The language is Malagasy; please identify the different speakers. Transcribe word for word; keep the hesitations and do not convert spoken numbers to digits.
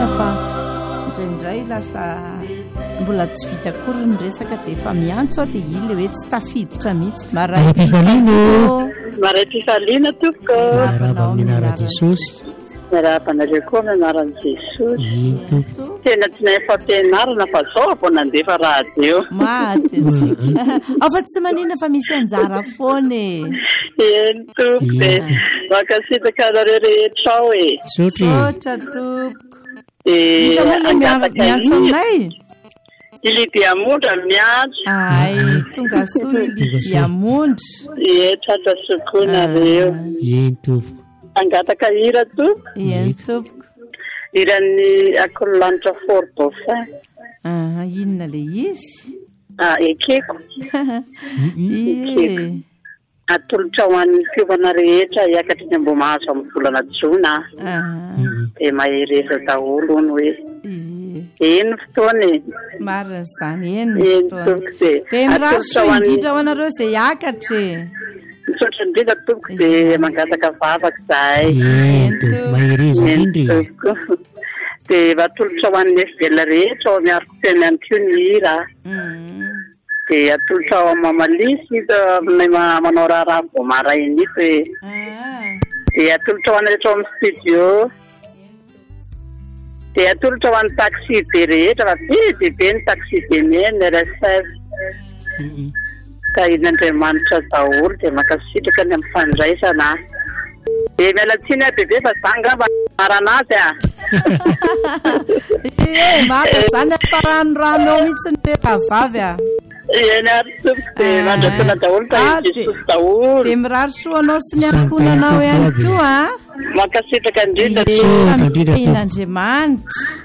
Speaker 1: marina fa indraindray lasa mbola tsy vita kory ny resaka dia efa miantso aho dia ile hoe tsy tafiditra mihitsy maray
Speaker 2: pifalino
Speaker 3: maray pifalina toko
Speaker 2: maraba minara jesosy
Speaker 3: miarabanareo koa mianaran'i jesosy
Speaker 2: iny tompo
Speaker 3: tena tsy nahay fampianarana fa zao vo nandefa radio
Speaker 1: maty tsika afa tsy manina fa misy anjara foana e
Speaker 3: eny toko dia makasitaka anareo rehetra ao e
Speaker 2: sotry
Speaker 1: sotra toko
Speaker 3: dia
Speaker 1: iza moa le miantso aminay
Speaker 3: ilidiamondra miantso
Speaker 1: ay tonga soa ilidiamondra
Speaker 3: e tratra sokonareo
Speaker 2: iny tompo
Speaker 3: angataka hira toko
Speaker 1: eny tompoko
Speaker 3: hiran'ny akolanitra fort dauphin
Speaker 1: aha inona le izy
Speaker 3: ah ekeko
Speaker 1: ie
Speaker 3: atolotra ho an'ny fiovana rehetra hiakatra ny ambo mahazo amin'ny volana jona
Speaker 1: aha
Speaker 3: dia mahereza daholo ony hoe
Speaker 1: ie
Speaker 3: eny fotoana e
Speaker 1: marina izany eny
Speaker 3: eny
Speaker 1: fotoana
Speaker 3: tompo dia
Speaker 1: dia miraso indrindra ho anareo izay hiakatra e
Speaker 3: misaotra indrindra tompo dia mangataka vavaka zahay
Speaker 2: eny tompo maheriza
Speaker 3: eny
Speaker 2: indrindra
Speaker 3: tompo dia atolotra ho an'ny fvela rehetra ao miariko teny ihany koa ny hira dia atolotra ao mamalisy izy aminay manao raharaha vao maraina ito hoe dia atolotra ho an'ny rehetra ao amin'ny studio dia atolotra ho an'ny taxi be rehetra fa be dia be ny taxi be meny r s f ka in'andriamanitra daholo dia makasitraka ny amin'ny fandraisana dia mialatsiny a bebe fa zangamba maranazy a
Speaker 1: e maka zany afaranonranao mihitsy ny rehavavy a
Speaker 3: eny ary tompo dia mandrasana daholo ta jesosy daholo
Speaker 1: dia mirary soanao sy ny ankonanao ihany koa a
Speaker 3: makasitraka indrindra
Speaker 1: samihina andriamanitra